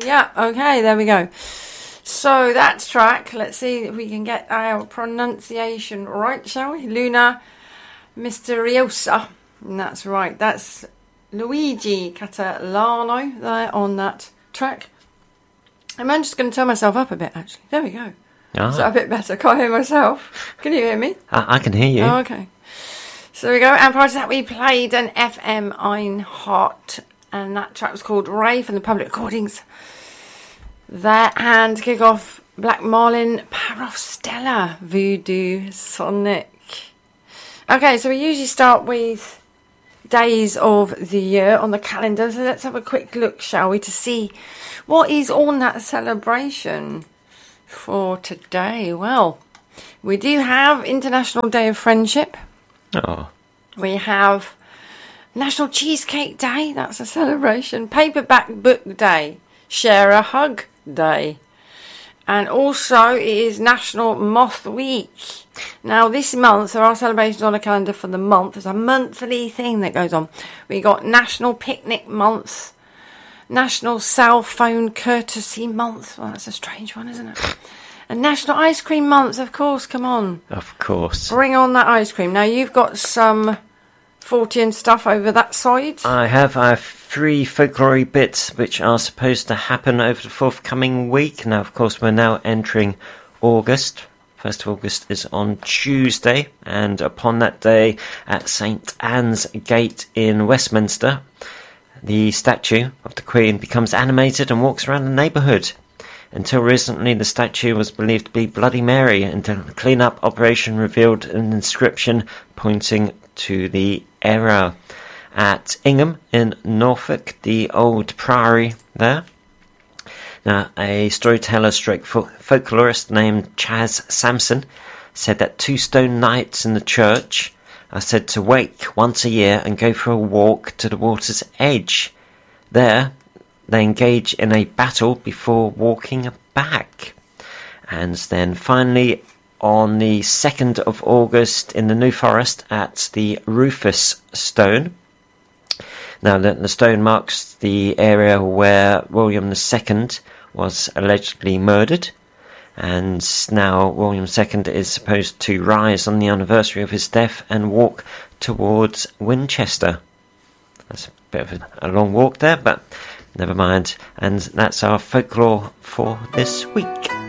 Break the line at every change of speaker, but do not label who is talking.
Yeah, okay, there we go. So that's track. Let's see if we can get our pronunciation right, shall we? Luna Misteriosa. And that's right. That's Luigi Catalano there on that track. I'm just going to turn myself up a bit, actually. There we go. Is that a bit better? Can't hear myself. Can you hear me?
I can hear you.
Oh, okay. So there we go. And prior to that, we played an FM Einhart. And that track was called Ray from the Public Recordings. There, and to kick off, Black Marlin, Parostella, Voodoo Sonic. Okay, so we usually start with days of the year on the calendar. So let's have a quick look, shall we, to see what is on that celebration for today. Well, we do have International Day of Friendship.
Oh.
We have National Cheesecake Day. That's a celebration. Paperback Book Day. Share a Hug Day. And also it is National Moth Week. Now this month there are celebrations on the calendar for the month. There's a monthly thing that goes on. We got National Picnic Month, National Cell Phone Courtesy Month. Well, that's a strange one, isn't it? And National Ice Cream Month, of course. Come on.
Of course.
Bring on that ice cream. Now you've got some Fortean stuff over that side.
I have 3 folklore bits which are supposed to happen over the forthcoming week. Now, of course, we're now entering August. 1st of August is on Tuesday, and upon that day at St Anne's Gate in Westminster, the statue of the Queen becomes animated and walks around the neighbourhood. Until recently, the statue was believed to be Bloody Mary, until the clean-up operation revealed an inscription pointing to the era. At Ingham in Norfolk, the old priory there. Now, a storyteller stroke folklorist named Chaz Sampson said that 2 stone knights in the church are said to wake once a year and go for a walk to the water's edge. There, they engage in a battle before walking back. And then finally, on the 2nd of August in the New Forest at the Rufus Stone. Now, the stone marks the area where William II was allegedly murdered, and now William II is supposed to rise on the anniversary of his death and walk towards Winchester. That's a bit of a long walk there, but never mind. And that's our folklore for this week.